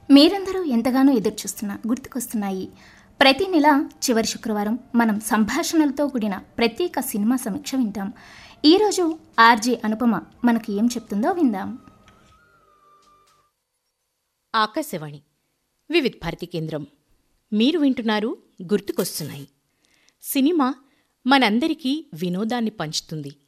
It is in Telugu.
మీరందరూ ఎంతగానో ఎదురుచూస్తున్న గుర్తుకొస్తున్నాయి ప్రతి నెల చివరి శుక్రవారం మనం సంభాషణలతో కూడిన ప్రత్యేక సినిమా సమీక్ష వింటాం. ఈరోజు ఆర్జే అనుపమ మనకు ఏం చెప్తుందో విందాం. ఆకాశవాణి వివిధ భారతి కేంద్రం. మీరు వింటున్నారు గుర్తుకొస్తున్నాయి. సినిమా మనందరికీ వినోదాన్ని పంచుతుంది.